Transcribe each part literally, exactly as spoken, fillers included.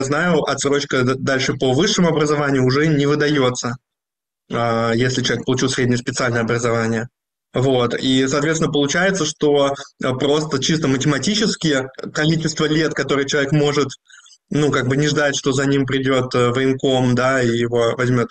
знаю, отсрочка дальше по высшему образованию уже не выдается, если человек получил среднее специальное образование. Вот. И, соответственно, получается, что просто чисто математически количество лет, которые человек может, ну, как бы не ждать, что за ним придет военком, да, и его возьмет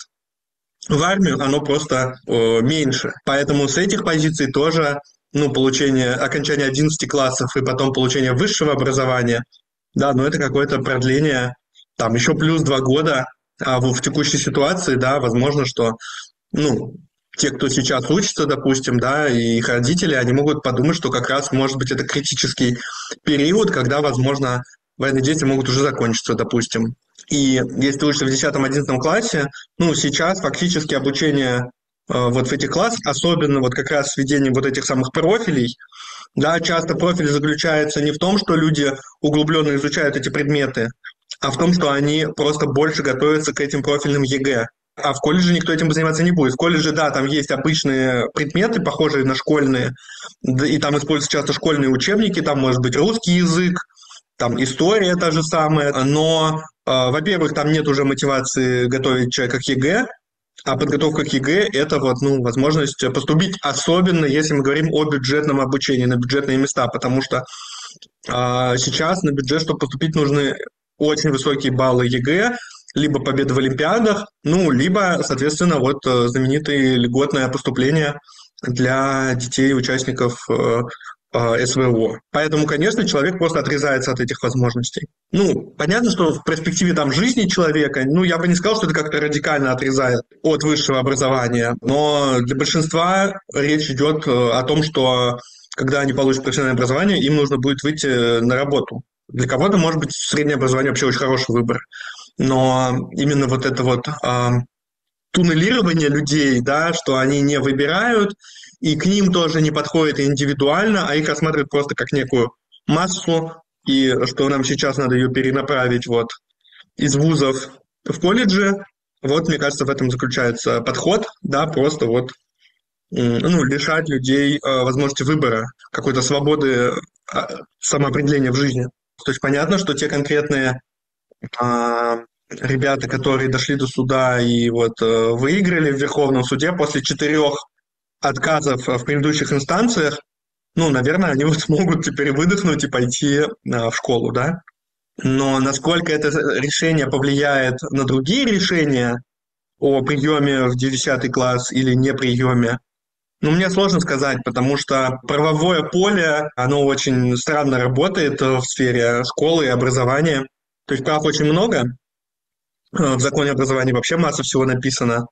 в армию, оно просто э, меньше. Поэтому с этих позиций тоже, ну, получение, окончание одиннадцати классов и потом получение высшего образования, да, ну, это какое-то продление, там, еще плюс два года, а в, в текущей ситуации, да, возможно, что, ну, те, кто сейчас учится, допустим, да, и их родители, они могут подумать, что как раз, может быть, это критический период, когда, возможно, военные действия могут уже закончиться, допустим. И если ты учишься в десятом-одиннадцатом классе, ну, сейчас фактически обучение э, вот в этих классах, особенно вот как раз с введением вот этих самых профилей, да, часто профиль заключается не в том, что люди углубленно изучают эти предметы, а в том, что они просто больше готовятся к этим профильным ЕГЭ. А в колледже никто этим заниматься не будет. В колледже, да, там есть обычные предметы, похожие на школьные, и там используются часто школьные учебники, там может быть русский язык, там история та же самая, но, э, во-первых, там нет уже мотивации готовить человека к ЕГЭ, а подготовка к ЕГЭ – это вот, ну, возможность поступить, особенно если мы говорим о бюджетном обучении, на бюджетные места, потому что э, сейчас на бюджет, чтобы поступить, нужны очень высокие баллы ЕГЭ, либо победа в олимпиадах, ну, либо, соответственно, вот знаменитые льготное поступление для детей, участников э, СВО. Поэтому, конечно, человек просто отрезается от этих возможностей. Ну, понятно, что в перспективе там жизни человека, ну, я бы не сказал, что это как-то радикально отрезает от высшего образования, но для большинства речь идет о том, что когда они получат профессиональное образование, им нужно будет выйти на работу. Для кого-то, может быть, среднее образование вообще очень хороший выбор. Но именно вот это вот э, туннелирование людей, да, что они не выбирают, и к ним тоже не подходит индивидуально, а их рассматривают просто как некую массу, и что нам сейчас надо ее перенаправить вот из вузов в колледжи. Вот, мне кажется, в этом заключается подход, да, просто вот ну, лишать людей э, возможности выбора, какой-то свободы э, самоопределения в жизни. То есть понятно, что те конкретные э, ребята, которые дошли до суда и вот э, выиграли в Верховном суде после четырех отказов в предыдущих инстанциях, ну, наверное, они вот могут теперь выдохнуть и пойти э, в школу, да. Но насколько это решение повлияет на другие решения о приеме в десятый класс или не приеме, ну, мне сложно сказать, потому что правовое поле, оно очень странно работает в сфере школы и образования. То есть прав очень много, в законе образования вообще масса всего написано,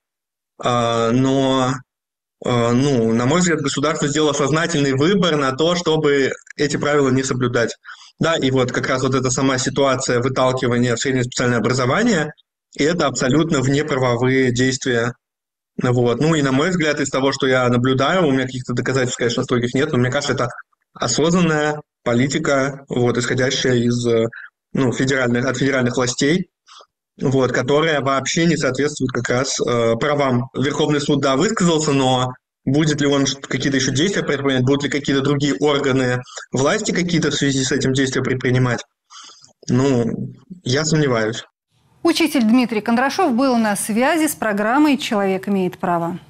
но, ну, на мой взгляд, государство сделало сознательный выбор на то, чтобы эти правила не соблюдать. Да, и вот как раз вот эта сама ситуация выталкивания в среднее специальное образование, это абсолютно внеправовые действия. Вот. Ну и на мой взгляд, из того, что я наблюдаю, у меня каких-то доказательств, конечно, стольких нет, но мне кажется, это осознанная политика, вот, исходящая из, ну, федеральных, от федеральных властей, вот, которая вообще не соответствует как раз э, правам. Верховный суд, да, высказался, но будет ли он какие-то еще действия предпринимать, будут ли какие-то другие органы власти какие-то в связи с этим действия предпринимать? Ну, я сомневаюсь. Учитель Дмитрий Кондрашов был на связи с программой «Человек имеет право».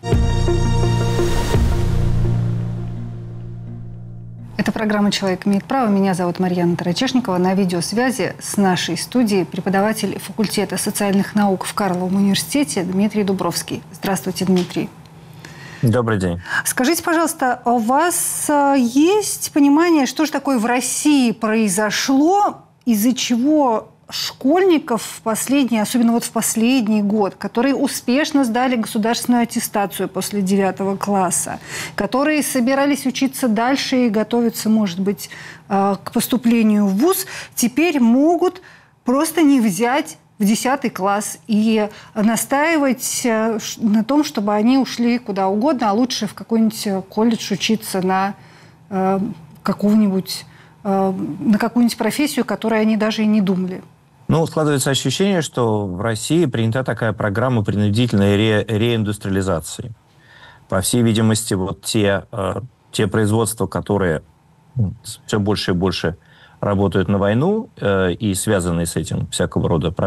Это программа «Человек имеет право». Меня зовут Марьяна Тарачешникова. На видеосвязи с нашей студией преподаватель факультета социальных наук в Карловом университете Дмитрий Дубровский. Здравствуйте, Дмитрий. Добрый день. Скажите, пожалуйста, у вас есть понимание, что же такое в России произошло, из-за чего школьников в последний, особенно вот в последний год, которые успешно сдали государственную аттестацию после девятого класса, которые собирались учиться дальше и готовиться, может быть, к поступлению в вуз, теперь могут просто не взять в десятый класс и настаивать на том, чтобы они ушли куда угодно, а лучше в какой-нибудь колледж учиться на какую-нибудь, на какую-нибудь профессию, о которой они даже и не думали. Ну, складывается ощущение, что в России принята такая программа принудительной ре реиндустриализации. По всей видимости, вот те, э, те производства, которые все больше и больше работают на войну, и связанные с этим всякого рода